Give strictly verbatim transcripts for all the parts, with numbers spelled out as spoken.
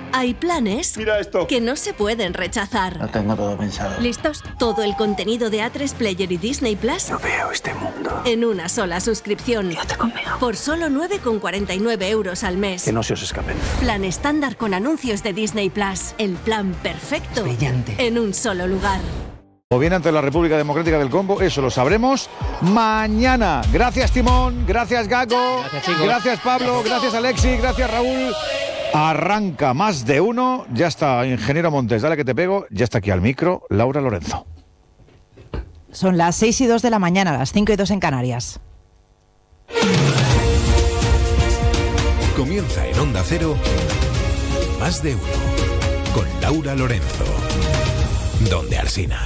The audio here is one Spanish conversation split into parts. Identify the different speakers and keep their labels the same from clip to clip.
Speaker 1: Hay planes
Speaker 2: Mira esto.
Speaker 1: que no se pueden rechazar.
Speaker 3: Lo tengo todo pensado.
Speaker 1: ¿Listos? Todo el contenido de A tres Player y Disney Plus
Speaker 3: No veo este mundo.
Speaker 1: en una sola suscripción.
Speaker 3: Quédate conmigo.
Speaker 1: Por solo nueve con cuarenta y nueve euros al mes.
Speaker 3: Que no se os escapen.
Speaker 1: Plan estándar con anuncios de Disney Plus. El plan perfecto.
Speaker 3: Brillante.
Speaker 1: En un solo lugar.
Speaker 4: O bien ante la República Democrática del Congo, eso lo sabremos mañana. Gracias, Timón, gracias, Gago,
Speaker 5: Gracias,
Speaker 4: gracias, Pablo, gracias, Alexi, gracias, Raúl. Arranca Más de Uno, ya está, ingeniero Montes, dale que te pego, ya está aquí al micro, Laura Lorenzo.
Speaker 6: Son las seis y dos de la mañana, las cinco y dos en Canarias.
Speaker 7: Comienza en Onda Cero, Más de Uno, con Laura Lorenzo. Donde Alsina.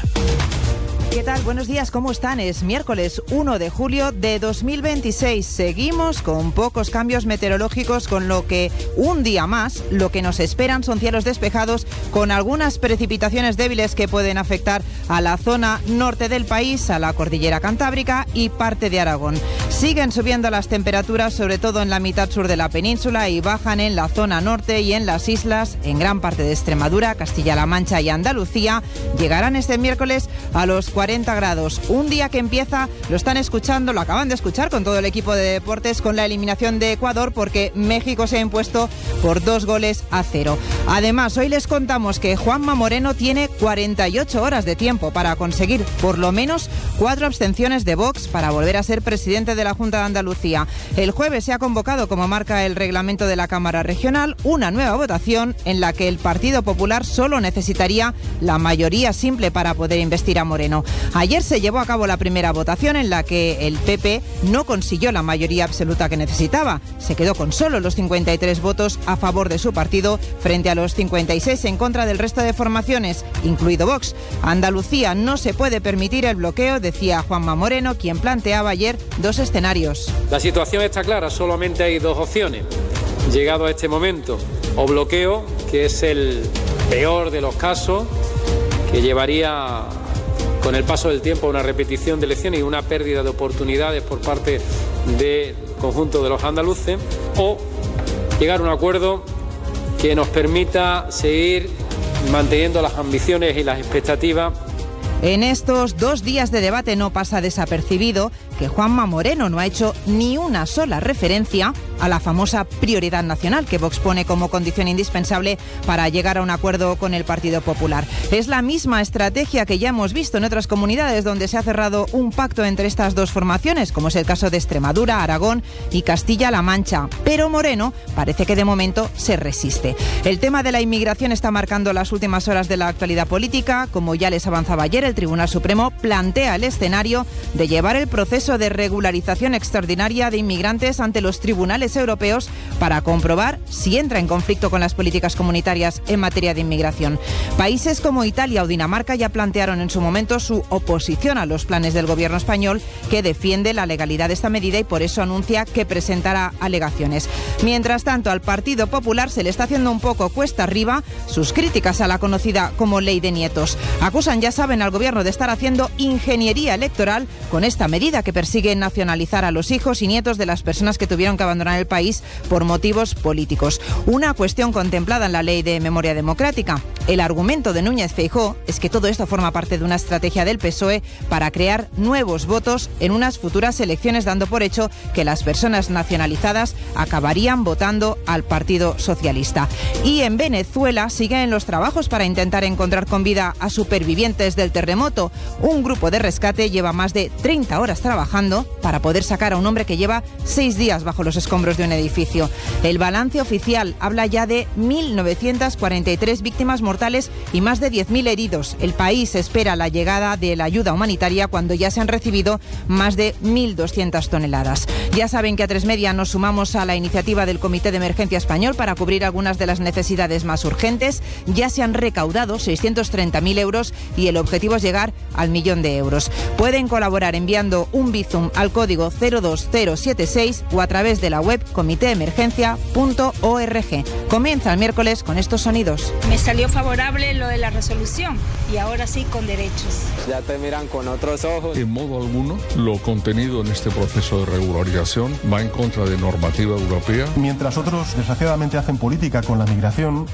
Speaker 6: ¿Qué tal? Buenos días, ¿cómo están? Es miércoles uno de julio de dos mil veintiséis. Seguimos con pocos cambios meteorológicos, con lo que un día más lo que nos esperan son cielos despejados con algunas precipitaciones débiles que pueden afectar a la zona norte del país, a la cordillera cantábrica y parte de Aragón. Siguen subiendo las temperaturas, sobre todo en la mitad sur de la península, y bajan en la zona norte y en las islas, en gran parte de Extremadura, Castilla-La Mancha y Andalucía. Llegarán este miércoles a los cuarenta grados. Un día que empieza, lo están escuchando, lo acaban de escuchar con todo el equipo de deportes, con la eliminación de Ecuador, porque México se ha impuesto por dos goles a cero. Además, hoy les contamos que Juanma Moreno tiene cuarenta y ocho horas de tiempo para conseguir por lo menos cuatro abstenciones de Vox para volver a ser presidente de la Junta de Andalucía. El jueves se ha convocado, como marca el reglamento de la Cámara Regional, una nueva votación en la que el Partido Popular solo necesitaría la mayoría simple para poder investir a Moreno. Ayer se llevó a cabo la primera votación en la que el P P no consiguió la mayoría absoluta que necesitaba. Se quedó con solo los cincuenta y tres votos a favor de su partido frente a los cincuenta y seis en contra del resto de formaciones, incluido Vox. Andalucía no se puede permitir el bloqueo, decía Juanma Moreno, quien planteaba ayer dos escenarios.
Speaker 8: La situación está clara, solamente hay dos opciones. Llegado a este momento, o bloqueo, que es el peor de los casos, que llevaría con el paso del tiempo a una repetición de elecciones y una pérdida de oportunidades por parte del conjunto de los andaluces, o llegar a un acuerdo que nos permita seguir manteniendo las ambiciones y las expectativas.
Speaker 6: En estos dos días de debate no pasa desapercibido que Juanma Moreno no ha hecho ni una sola referencia a la famosa prioridad nacional que Vox pone como condición indispensable para llegar a un acuerdo con el Partido Popular. Es la misma estrategia que ya hemos visto en otras comunidades donde se ha cerrado un pacto entre estas dos formaciones, como es el caso de Extremadura, Aragón y Castilla-La Mancha. Pero Moreno parece que de momento se resiste. El tema de la inmigración está marcando las últimas horas de la actualidad política. Como ya les avanzaba ayer, el Tribunal Supremo plantea el escenario de llevar el proceso de regularización extraordinaria de inmigrantes ante los tribunales europeos para comprobar si entra en conflicto con las políticas comunitarias en materia de inmigración. Países como Italia o Dinamarca ya plantearon en su momento su oposición a los planes del gobierno español, que defiende la legalidad de esta medida y por eso anuncia que presentará alegaciones. Mientras tanto, al Partido Popular se le está haciendo un poco cuesta arriba sus críticas a la conocida como Ley de Nietos. Acusan, ya saben, al gobierno de estar haciendo ingeniería electoral con esta medida que persigue nacionalizar a los hijos y nietos de las personas que tuvieron que abandonar el país por motivos políticos. Una cuestión contemplada en la Ley de Memoria Democrática. El argumento de Núñez Feijóo es que todo esto forma parte de una estrategia del P S O E para crear nuevos votos en unas futuras elecciones, dando por hecho que las personas nacionalizadas acabarían votando al Partido Socialista. Y en Venezuela siguen los trabajos para intentar encontrar con vida a supervivientes del terremoto. Un grupo de rescate lleva más de treinta horas trabajando para poder sacar a un hombre que lleva seis días bajo los escombros de un edificio. El balance oficial habla ya de mil novecientas cuarenta y tres víctimas mortales y más de diez mil heridos. El país espera la llegada de la ayuda humanitaria cuando ya se han recibido más de mil doscientas toneladas. Ya saben que a Tres Media nos sumamos a la iniciativa del Comité de Emergencia Español para cubrir algunas de las necesidades más urgentes. Ya se han recaudado seiscientos treinta mil euros y el objetivo es llegar al millón de euros. Pueden colaborar enviando un Bizum al código cero dos cero siete seis o a través de la web comité emergencia punto org. Comienza el miércoles con estos sonidos.
Speaker 9: Me salió favorable lo de la resolución y ahora sí con derechos.
Speaker 10: Ya te miran con otros ojos.
Speaker 11: En modo alguno, lo contenido en este proceso de regularización va en contra de normativa europea.
Speaker 12: Mientras otros, desgraciadamente, hacen política con la migración.